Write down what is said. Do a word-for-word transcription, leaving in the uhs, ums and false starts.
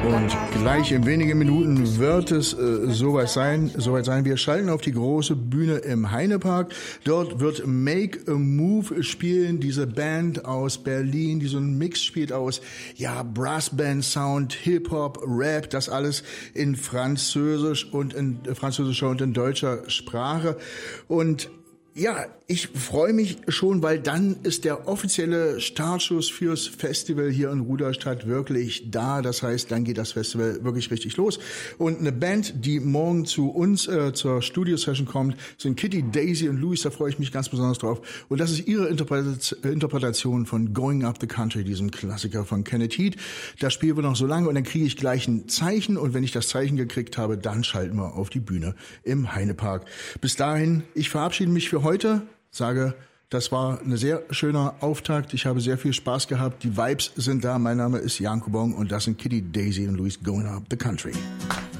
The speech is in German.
Und gleich in wenigen Minuten wird es äh, soweit sein, soweit sein. Wir schalten auf die große Bühne im Heinepark. Dort wird Make a Move spielen, diese Band aus Berlin, die so einen Mix spielt aus, ja, Brassband Sound, Hip-Hop, Rap, das alles in Französisch und in äh, französischer und in deutscher Sprache. Und ja, ich freue mich schon, weil dann ist der offizielle Startschuss fürs Festival hier in Rudolstadt wirklich da. Das heißt, dann geht das Festival wirklich richtig los. Und eine Band, die morgen zu uns äh, zur Studio-Session kommt, sind Kitty, Daisy und Louis. Da freue ich mich ganz besonders drauf. Und das ist ihre Interpretation von Going Up the Country, diesem Klassiker von Kenneth Heat. Da spielen wir noch so lange und dann kriege ich gleich ein Zeichen. Und wenn ich das Zeichen gekriegt habe, dann schalten wir auf die Bühne im Heinepark. Bis dahin, ich verabschiede mich für heute, sage, das war ein sehr schöner Auftakt. Ich habe sehr viel Spaß gehabt. Die Vibes sind da. Mein Name ist Jan Kubong und das sind Kitty, Daisy und Louis Going Up the Country.